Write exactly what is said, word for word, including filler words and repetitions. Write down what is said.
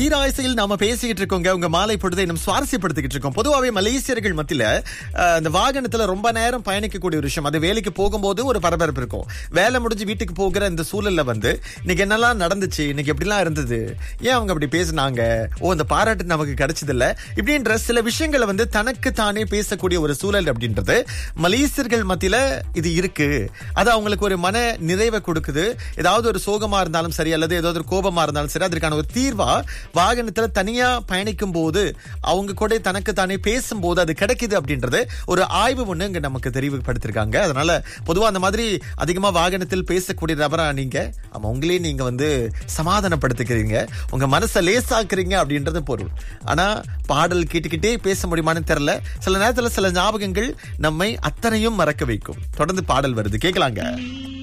தீராயசையில் நாம பேசிக்கிட்டு இருக்கோங்க. உங்க மாலை பொழுதை நம்ம சுவாரஸ்யப்படுத்திக்கிட்டு இருக்கோம். பொதுவாகவே மலேசியர்கள் மத்தியில அஹ், இந்த வாகனத்துல ரொம்ப நேரம் பயணிக்கக்கூடிய ஒரு விஷயம். அது வேலைக்கு போகும்போது ஒரு பரபரப்பு இருக்கும். வேலை முடிஞ்சு வீட்டுக்கு போகிற இந்த சூழல்ல வந்து இன்னைக்கு என்னெல்லாம் நடந்துச்சு, இன்னைக்கு எப்படிலாம் இருந்தது, ஏன் அவங்க அப்படி பேசினாங்க, ஓ இந்த பாராட்டு நமக்கு கிடைச்சது இல்ல, இப்படின்ற சில விஷயங்களை வந்து தனக்கு தானே பேசக்கூடிய ஒரு சூழல் அப்படின்றது மலேசியர்கள் மத்தியில இது இருக்கு. அது அவங்களுக்கு ஒரு மன நிறைவை கொடுக்குது. ஏதாவது ஒரு சோகமா இருந்தாலும் சரி, அல்லது ஏதாவது ஒரு கோபமா இருந்தாலும் சரி, அதற்கான ஒரு தீர்வா வாகனத்துல தனியா பயணிக்கும் போது அவங்க கூட தனக்கு தானே பேசும்போது அது கிடைக்குது அப்படின்றது ஒரு ஆய்வு ஒண்ணு இங்க நமக்கு தெரிவுபடுத்திருக்காங்க. அதனால பொதுவா அந்த மாதிரி அதிகமா வாகனத்தில் பேசக்கூடிய நபரா நீங்க ஆமா உங்களே நீங்க வந்து சமாதானப்படுத்திக்கிறீங்க, உங்க மனசை லேசாக்குறீங்க அப்படின்றது பொருள். ஆனா பாடல் கேட்டுக்கிட்டே பேச முடியுமான்னு தெரியல. சில நேரத்துல சில ஞாபகங்கள் நம்மை அத்தனையும் மறக்க வைக்கும். தொடர்ந்து பாடல் வருது, கேட்கலாங்க.